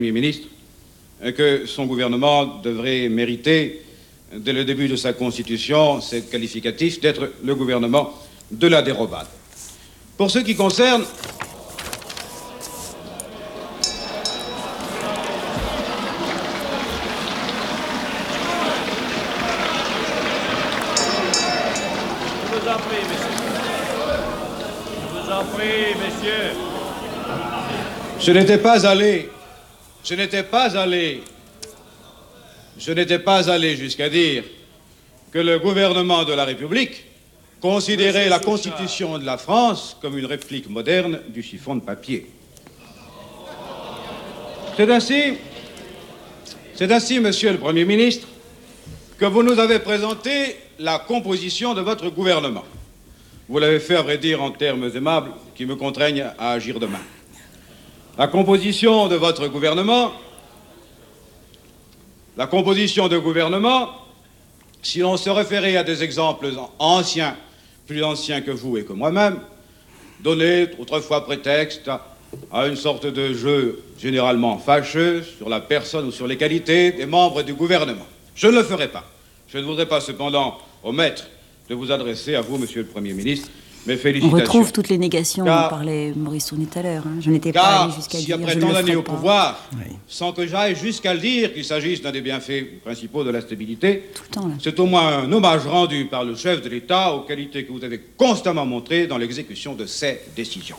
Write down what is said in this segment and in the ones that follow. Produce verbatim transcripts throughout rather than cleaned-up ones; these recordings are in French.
Premier ministre que son gouvernement devrait mériter, dès le début de sa constitution, ce qualificatif d'être le gouvernement de la dérobade. Pour ce qui concerne... Je vous en prie, messieurs. Je vous en prie, messieurs. Je n'étais pas allé... Je n'étais pas allé, je n'étais pas allé jusqu'à dire que le gouvernement de la République considérait la Constitution de la France comme une réplique moderne du chiffon de papier. C'est ainsi, c'est ainsi, Monsieur le Premier ministre, que vous nous avez présenté la composition de votre gouvernement. Vous l'avez fait, à vrai dire, en termes aimables qui me contraignent à agir demain. La composition de votre gouvernement, la composition de gouvernement, si l'on se référait à des exemples anciens, plus anciens que vous et que moi-même, donnait autrefois prétexte à, à une sorte de jeu généralement fâcheux sur la personne ou sur les qualités des membres du gouvernement. Je ne le ferai pas. Je ne voudrais pas cependant omettre de vous adresser à vous, Monsieur le Premier ministre, mes félicitations. On retrouve toutes les négations car, dont parlait Maurice Tourné tout à l'heure. Hein. Je n'étais car, pas allé jusqu'à si dire après je tant ne le d'années ferai au pas. pouvoir, Oui. sans que j'aille jusqu'à le dire qu'il s'agisse d'un des bienfaits principaux de la stabilité, Tout le temps, là. c'est au moins un hommage rendu par le chef de l'État aux qualités que vous avez constamment montrées dans l'exécution de ses décisions.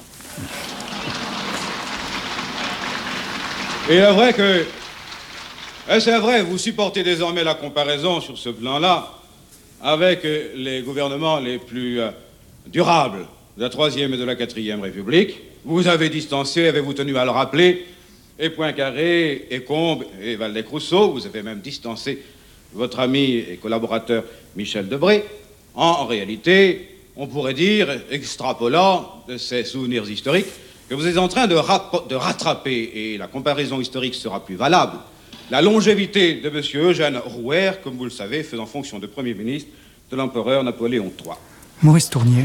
Et il est vrai que, et c'est vrai, vous supportez désormais la comparaison sur ce plan-là avec les gouvernements les plus euh, durables de la Troisième et de la Quatrième République. Vous avez distancé, avez-vous tenu à le rappeler, et Poincaré, et Combes, et Waldeck-Rousseau, vous avez même distancé votre ami et collaborateur Michel Debré. En, en réalité, on pourrait dire, extrapolant de ces souvenirs historiques, que vous êtes en train de, rap- de rattraper, et la comparaison historique sera plus valable, la longévité de M. Eugène Rouher, comme vous le savez, faisant fonction de Premier ministre de l'empereur Napoléon trois. Maurice Tournier.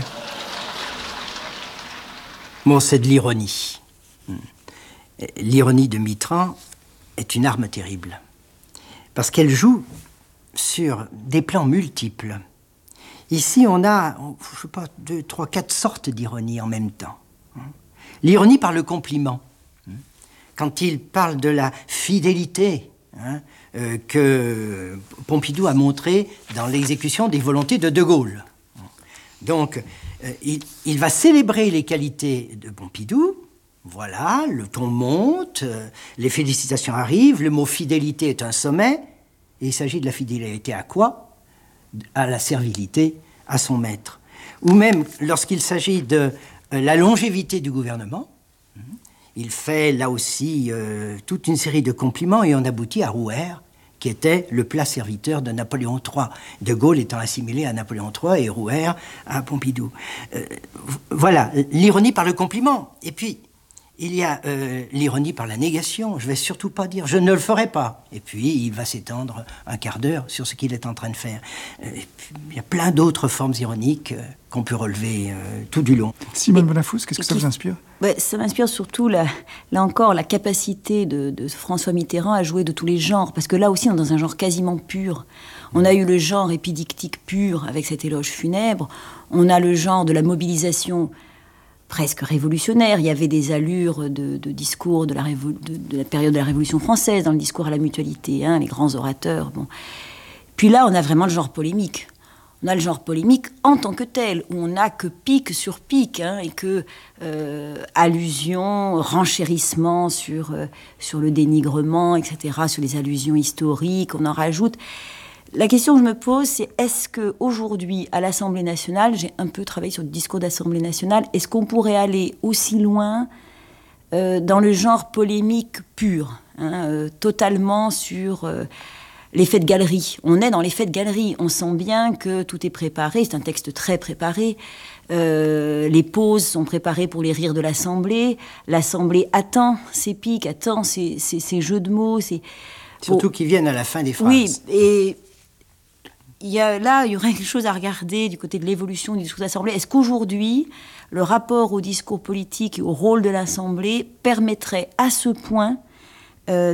Bon, c'est de l'ironie. L'ironie de Mitterrand est une arme terrible, parce qu'elle joue sur des plans multiples. Ici, on a, je sais pas, deux, trois, quatre sortes d'ironie en même temps. L'ironie par le compliment. Quand il parle de la fidélité hein, euh, que Pompidou a montrée dans l'exécution des volontés de De Gaulle. Donc, euh, il, il va célébrer les qualités de Pompidou. Voilà, le ton monte, euh, les félicitations arrivent, le mot fidélité est un sommet. Et il s'agit de la fidélité à quoi? À la servilité à son maître. Ou même lorsqu'il s'agit de euh, la longévité du gouvernement, il fait là aussi euh, toute une série de compliments et on aboutit à Rouher, qui était le plat serviteur de Napoléon trois. De Gaulle étant assimilé à Napoléon trois et Rouher à Pompidou. Euh, voilà, l'ironie par le compliment. Et puis, il y a euh, l'ironie par la négation. Je ne vais surtout pas dire « je ne le ferai pas ». Et puis, il va s'étendre un quart d'heure sur ce qu'il est en train de faire. Euh, et puis, il y a plein d'autres formes ironiques euh, qu'on peut relever euh, tout du long. Simone Bonafous, qu'est-ce que ça vous inspire? Ouais, ça m'inspire surtout, la, là encore, la capacité de, de François Mitterrand à jouer de tous les genres. Parce que là aussi, on est dans un genre quasiment pur. On a eu le genre épidictique pur avec cet éloge funèbre. On a le genre de la mobilisation presque révolutionnaire. Il y avait des allures de, de discours de la, révo- de, de la période de la Révolution française, dans le discours à la mutualité, hein, les grands orateurs. Bon. Puis là, on a vraiment le genre polémique. On a le genre polémique en tant que tel, où on n'a que pique sur pique, hein, et que euh, allusions, renchérissement sur, euh, sur le dénigrement, et cetera, sur les allusions historiques, on en rajoute. La question que je me pose, c'est est-ce qu'aujourd'hui, à l'Assemblée nationale, j'ai un peu travaillé sur le discours d'Assemblée nationale, est-ce qu'on pourrait aller aussi loin euh, dans le genre polémique pur, hein, euh, totalement sur euh, l'effet de galerie. On est dans l'effet de galerie, on sent bien que tout est préparé, c'est un texte très préparé, euh, les pauses sont préparées pour les rires de l'Assemblée, l'Assemblée attend ses piques, attend ses, ses, ses jeux de mots, ses... Surtout bon, qu'ils viennent à la fin des phrases. Oui, et... Il y a, là, il y aurait quelque chose à regarder du côté de l'évolution du discours d'Assemblée. Est-ce qu'aujourd'hui, le rapport au discours politique et au rôle de l'Assemblée permettrait à ce point euh,